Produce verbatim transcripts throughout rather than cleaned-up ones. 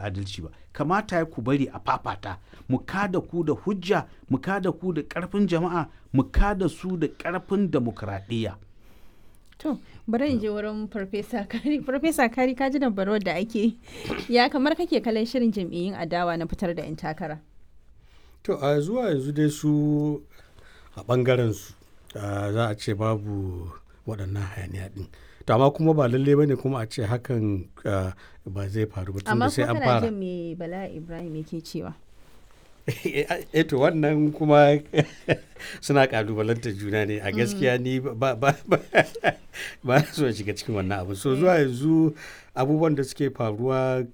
adalci ba. Kamata ya ku bari a fafata, mu kada ku da hujja, mu kada ku da ƙarfin jama'a, mu kada su da ƙarfin demokradiyya. To, bari in je wurin Farfesa Kari. Farfesa Kari, ka ji da baro da ake ya kamar kake kallon shirin jam'iyyun adawa na fitar da 'yan takara? To, a zuwa yanzu dai su a ɓangaren su za a ce babu waɗannan hayaniya ɗin. To, amma kuma ba lalle ba ne kuma a ce hakan ba zai faru ba tun da sai an fara. Amma kuma kana jin me Bala Ibrahim yake cewa? eh to wannan kuma suna kalubalanta juna ne a gaskiya ni ba ba ba so shiga cikin wannan abu. So zuwa yanzu abubuwan da suke faruwa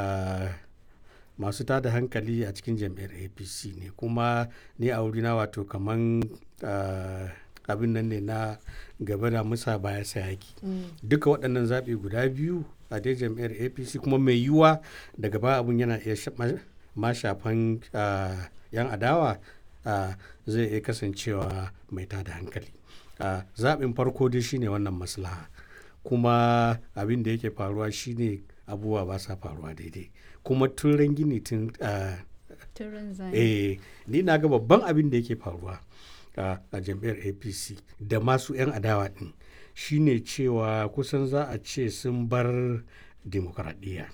masu tada hankali a cikin jam'iyyar A P C ne, kuma ni a wurina wato kaman abin nan ne na gaba da musa baya sayaki. Duka waɗannan zaɓe guda biyu a dai jam'iyyar A P C, kuma mai yiwuwa daga ba abun yana iya ma shafan yan adawa zai iya kasancewa mai tada hankali. Zaɓin farko dai shine wannan maslaha, kuma abin da yake faruwa shine abubuwa ba sa faruwa daidai, kuma tun gini tun eh ni na ga babban abin da yake faruwa a jam'iyyar A P C da masu yan adawa din shine cewa kusan za a ce sun bar demokradiyya.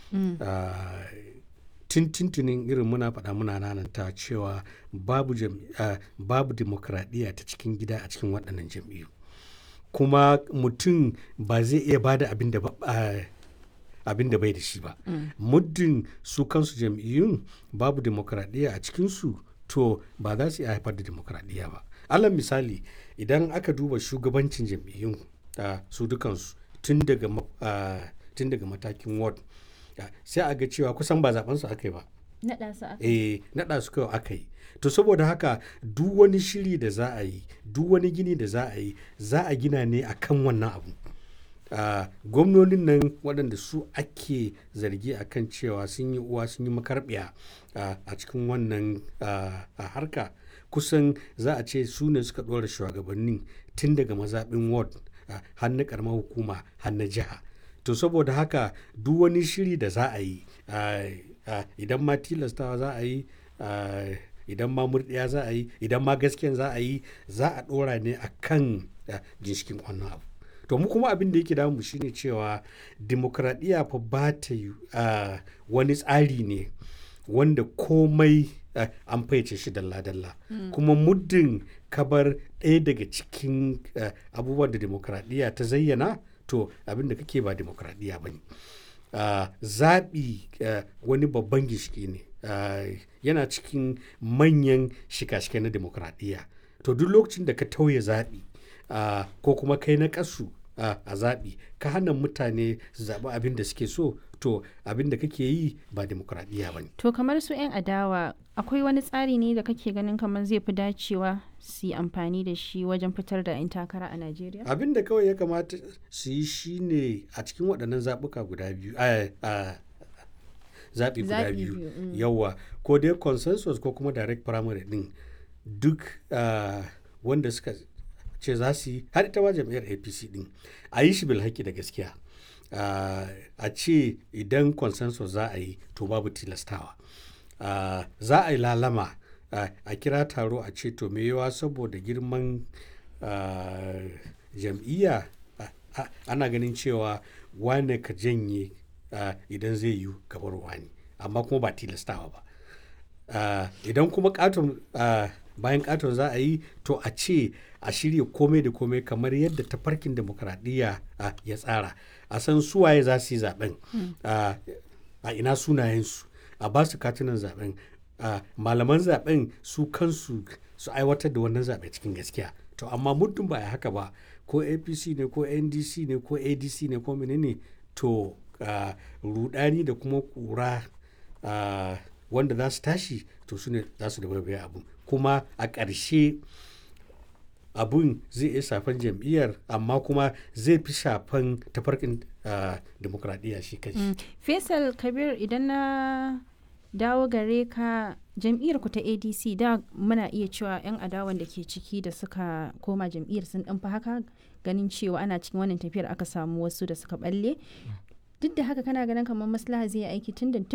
Tintintunin irin muna faɗa muna nananta cewa babu uh, babu demokradiyya ta cikin gida a cikin waɗannan jam'iyyu, kuma mutum ba zai iya bada abin da uh, abin da bai da shi ba. mm. Muddin su kansu jam'iyyun babu demokradiyya a cikinsu, to ba za su iya haifar da demokradiyya ba. Alal misali, idan aka duba shugabancin jam'iyyun uh, su dukansu tun daga uh, tun daga matakin ward, sai a ga cewa kusan ba zaben su aka yi ba, naɗa su aka yi. naɗa su kawai aka yi. To saboda haka duk wani shiri da za a yi, duk wani gini da za a yi, za a gina ne akan wannan abu. Uh, gwamnonin nan waɗanda su ake zargi akan cewa sun yi uwa sun yi makarbiya uh, a cikin wannan uh, harka, kusan za a ce su ne suka ɗora shugabannin tun daga mazaɓin ward uh, har na ƙaramar hukuma har na jiha. To saboda haka duk wani shiri da za a yi, uh, uh, idan ma tilastawa za a yi, uh, idan ma murɗiya za a yi, idan ma gaskiyan za a yi, za a ɗora ne a kan uh, ginshikin wannan abu. To mu kuma abin da yake damu shine cewa demokradiyya fa ba ta yi uh, wani tsari ne wanda komai uh, an faice shi dalla-dalla. Mm. Kuma muddin kabar ɗaya daga cikin uh, abubuwan da demokradiyya ta zayyana, to abin da kake ba demokradiyya ba ne. Uh, zaɓi uh, wani babban gishiki ne, uh, yana cikin manyan shika-shika na demokradiyya. To duk lokacin da ka tauye zaɓi uh, ko kuma kai na ƙasu uh, a zaɓi, ka hana mutane su zaɓi abin da suke so, to abin da kake yi ba demokradiyya ba ne. To kamar su 'yan adawa, akwai wani tsari ne da kake ganin kamar zai fi dacewa su yi amfani da shi wajen fitar da 'yan takara a Najeriya? Abin da kawai ya kamata su yi shi ne a cikin waɗannan zaɓuka guda biyu, zaɓi guda biyu, mm. yawa ko dai consensus ko kuma direct primary ɗin, duk uh, wanda suka ce za su yi, har ita ma jam'iyyar A P C ɗin, a yi shi bilhaki da gaskiya. Uh, a ce idan consensus za a yi, to babu tilastawa. Uh, za a yi lalama, uh, a kira taro a ce to me yawa saboda girman uh, jam'iyya uh, uh, ana ganin cewa wane ka janye uh, idan zai yi gabar wani, amma kuma ba tilastawa ba. Uh, idan kuma katon uh, bayan katon za a yi, to a ce a shirya komai da komai kamar yadda tafarkin demokradiyya uh, ya tsara, a san suwaye za su yi zaben, hmm. uh, a ina sunayensu, a ba su katunan zaben, uh, malaman zaben su kansu su aiwatar da wannan zaɓe cikin gaskiya. To amma muddin ba a haka ba, ko A P C ne ko N D C ne ko A D C ne ko menene, to uh, rudani da kuma kura uh, wanda za su tashi, to su ne za su da baibaye abu, kuma a ƙarshe abun zai iya shafan jam'iyyar, amma kuma zai fi shafan tafarkin uh, demokradiyya shi kanshi. Mm. Faisal Kabir, idan na dawo gare ka, jam'iyyar ku ta A D C da muna iya cewa 'yan adawan da ke ciki da suka koma jam'iyyar sun ɗan fi haka, ganin cewa ana cikin wannan tafiyar aka samu wasu da suka balle. Duk da haka kana ganin kamar maslaha zai yi aiki tun da